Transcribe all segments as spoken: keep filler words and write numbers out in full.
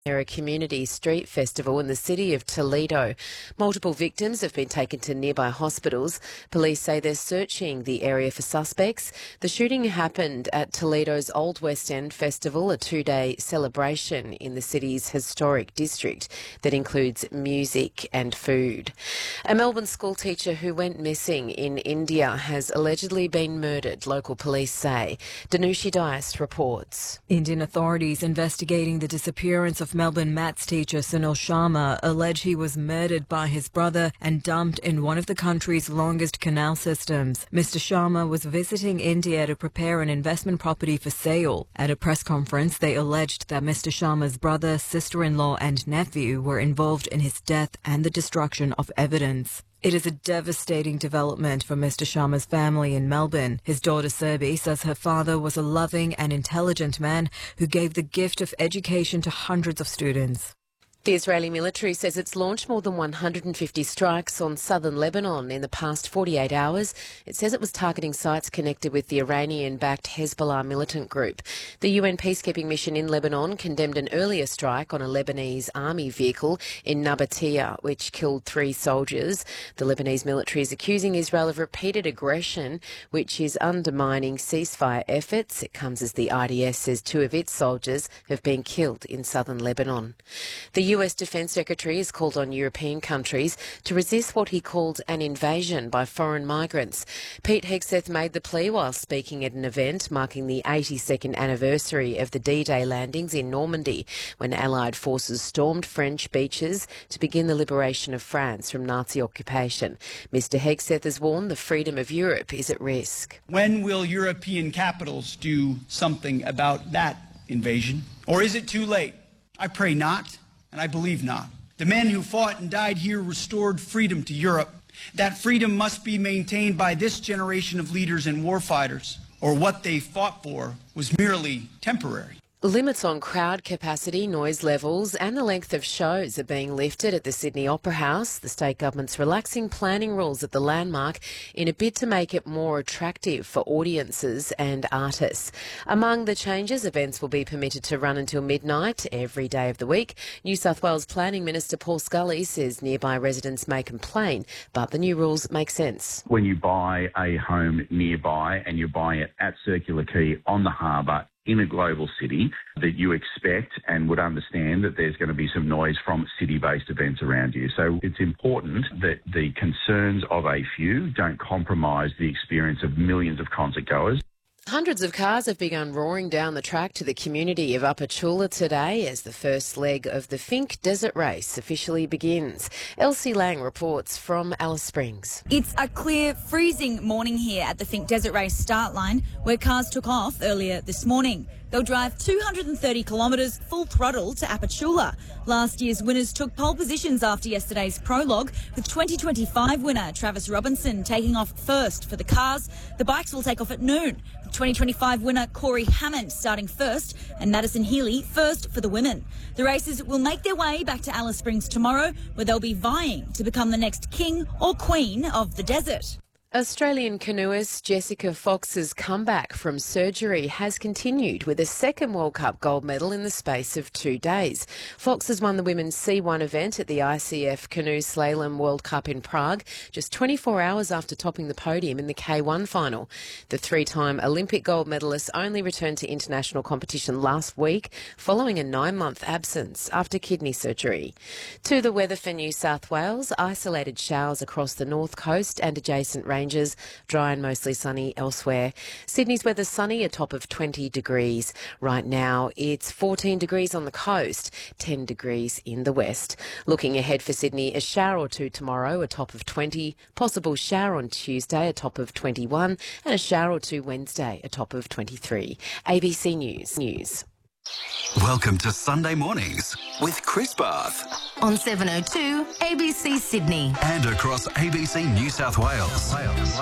A community street festival in the city of Toledo. Multiple victims have been taken to nearby hospitals. Police say they're searching the area for suspects. The shooting happened at Toledo's Old West End Festival, a two-day celebration in the city's historic district that includes music and food. A Melbourne schoolteacher who went missing in India has allegedly been murdered, local police say. Danushi Dias reports. Indian authorities investigating the disappearance of Melbourne maths teacher Sunil Sharma allege he was murdered by his brother and dumped in one of the country's longest canal systems. Mister Sharma was visiting India to prepare an investment property for sale. At a press conference, they alleged that Mister Sharma's brother, sister-in-law and nephew were involved in his death and the destruction of evidence. It is a devastating development for Mister Sharma's family in Melbourne. His daughter Serbi says her father was a loving and intelligent man who gave the gift of education to hundreds of students. The Israeli military says it's launched more than one hundred fifty strikes on southern Lebanon in the past forty-eight hours. It says it was targeting sites connected with the Iranian-backed Hezbollah militant group. The U N peacekeeping mission in Lebanon condemned an earlier strike on a Lebanese army vehicle in Nabatea, which killed three soldiers. The Lebanese military is accusing Israel of repeated aggression, which is undermining ceasefire efforts. It comes as the I D S says two of its soldiers have been killed in southern Lebanon. The U S Defence Secretary has called on European countries to resist what he called an invasion by foreign migrants. Pete Hegseth made the plea while speaking at an event marking the eighty-second anniversary of the D-Day landings in Normandy, when Allied forces stormed French beaches to begin the liberation of France from Nazi occupation. Mister Hegseth has warned the freedom of Europe is at risk. When will European capitals do something about that invasion? Or is it too late? I pray not. And I believe not. The men who fought and died here restored freedom to Europe. That freedom must be maintained by this generation of leaders and warfighters, or what they fought for was merely temporary. Limits on crowd capacity, noise levels and the length of shows are being lifted at the Sydney Opera House. The state government's relaxing planning rules at the landmark in a bid to make it more attractive for audiences and artists. Among the changes, events will be permitted to run until midnight every day of the week. New South Wales Planning Minister Paul Scully says nearby residents may complain, but the new rules make sense. When you buy a home nearby and you buy it at Circular Quay on the harbour, in a global city, that you expect and would understand that there's going to be some noise from city-based events around you. So it's important that the concerns of a few don't compromise the experience of millions of concert goers. Hundreds of cars have begun roaring down the track to the community of Upper Chula today as the first leg of the Finke Desert Race officially begins. Elsie Lang reports from Alice Springs. It's a clear, freezing morning here at the Finke Desert Race start line, where cars took off earlier this morning. They'll drive two hundred thirty kilometres full throttle to Apachula. Last year's winners took pole positions after yesterday's prologue, with twenty twenty-five winner Travis Robinson taking off first for the cars. The bikes will take off at noon, with twenty twenty-five winner Corey Hammond starting first and Madison Healy first for the women. The races will make their way back to Alice Springs tomorrow, where they'll be vying to become the next king or queen of the desert. Australian canoeist Jessica Fox's comeback from surgery has continued with a second World Cup gold medal in the space of two days. Fox has won the women's C one event at the I C F Canoe Slalom World Cup in Prague just twenty-four hours after topping the podium in the K one final. The three-time Olympic gold medalist only returned to international competition last week following a nine-month absence after kidney surgery. To the weather for New South Wales, isolated showers across the north coast and adjacent ranges. Dry and mostly sunny elsewhere. Sydney's weather sunny, a top of twenty degrees. Right now it's fourteen degrees on the coast, ten degrees in the west. Looking ahead for Sydney, a shower or two tomorrow, a top of twenty. Possible shower on Tuesday, a top of twenty-one. And a shower or two Wednesday, a top of twenty-three. A B C News. News. Welcome to Sunday Mornings with Chris Bath. On seven oh two A B C Sydney. And across A B C New South Wales.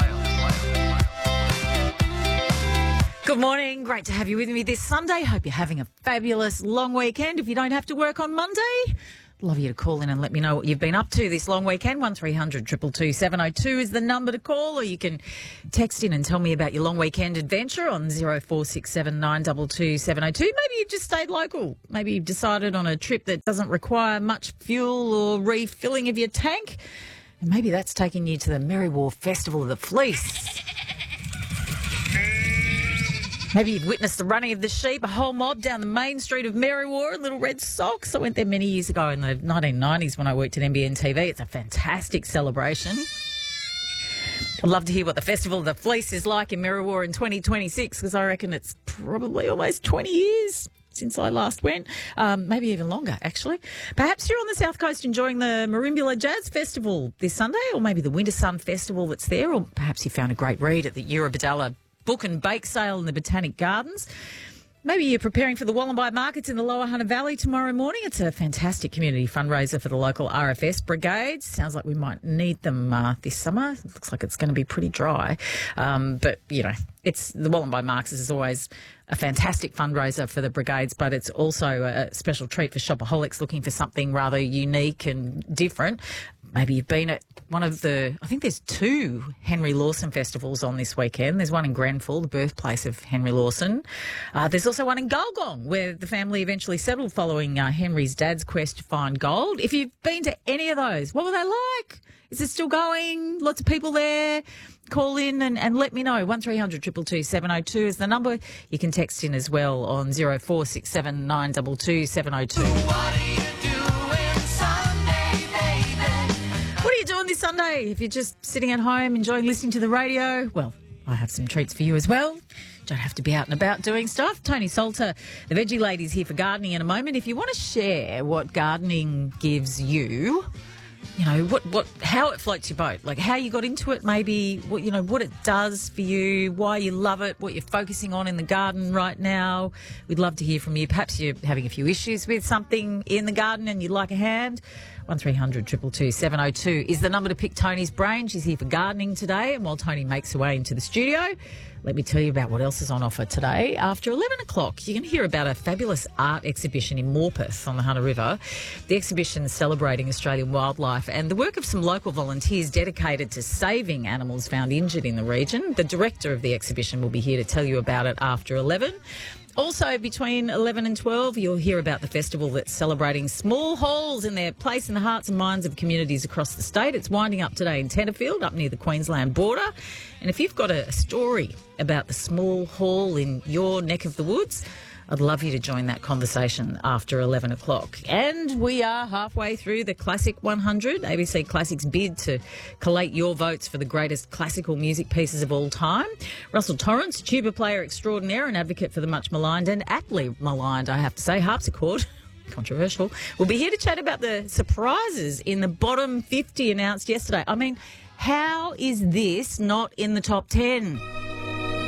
Good morning. Great to have you with me this Sunday. Hope you're having a fabulous long weekend. If you don't have to work on Monday, Love you to call in and let me know what you've been up to this long weekend. one three hundred two two two seven oh two is the number to call, or you can text in and tell me about your long weekend adventure on zero four six seven nine two two seven oh two. Maybe you've just stayed local. Maybe you've decided on a trip that doesn't require much fuel or refilling of your tank. And maybe that's taking you to the Merriwar Festival of the Fleece. Maybe you've witnessed the running of the sheep, a whole mob down the main street of Merriwar in little red socks. I went there many years ago in the nineteen nineties when I worked at N B N T V. It's a fantastic celebration. I'd love to hear what the Festival of the Fleece is like in Merriwar in twenty twenty-six, because I reckon it's probably almost twenty years since I last went. Um, maybe even longer, actually. Perhaps you're on the South Coast enjoying the Merimbula Jazz Festival this Sunday, or maybe the Winter Sun Festival that's there, or perhaps you found a great read at the Eurobadalla book and bake sale in the Botanic Gardens. Maybe you're preparing for the Wollombi Markets in the Lower Hunter Valley tomorrow morning. It's a fantastic community fundraiser for the local R F S brigades. Sounds like we might need them uh, this summer. It looks like it's going to be pretty dry. Um, but, you know, it's the Wollombi Markets is always a fantastic fundraiser for the brigades, but it's also a special treat for shopaholics looking for something rather unique and different. Maybe you've been at one of the, I think there's two Henry Lawson festivals on this weekend. There's one in Grenfell, the birthplace of Henry Lawson. Uh, there's also one in Gulgong, where the family eventually settled following uh, Henry's dad's quest to find gold. If you've been to any of those, what were they like? Is it still going? Lots of people there? Call in and, and let me know. one three hundred two two two seven oh two is the number. You can text in as well on zero four six seven nine two two seven oh two. What are you doing this Sunday? If you're just sitting at home enjoying listening to the radio, well, I have some treats for you as well. Don't have to be out and about doing stuff. Tony Salter, the Veggie Lady's here for gardening in a moment. If you want to share what gardening gives you, you know, what, what, how it floats your boat, like how you got into it, maybe, what, you know, what it does for you, why you love it, what you're focusing on in the garden right now. We'd love to hear from you. Perhaps you're having a few issues with something in the garden and you'd like a hand. one three hundred two two two seven oh two is the number to pick Tony's brain. She's here for gardening today. And while Tony makes her way into the studio, let me tell you about what else is on offer today. After eleven o'clock, you're going to hear about a fabulous art exhibition in Morpeth on the Hunter River. The exhibition is celebrating Australian wildlife and the work of some local volunteers dedicated to saving animals found injured in the region. The director of the exhibition will be here to tell you about it after eleven. Also, between eleven and twelve, you'll hear about the festival that's celebrating small halls in their place in the hearts and minds of communities across the state. It's winding up today in Tenterfield, up near the Queensland border. And if you've got a story about the small hall in your neck of the woods, I'd love you to join that conversation after eleven o'clock. And we are halfway through the Classic one hundred, A B C Classics bid to collate your votes for the greatest classical music pieces of all time. Russell Torrance, tuba player extraordinaire and advocate for the much maligned and aptly maligned, I have to say, harpsichord, controversial, will be here to chat about the surprises in the bottom fifty announced yesterday. I mean, how is this not in the top ten?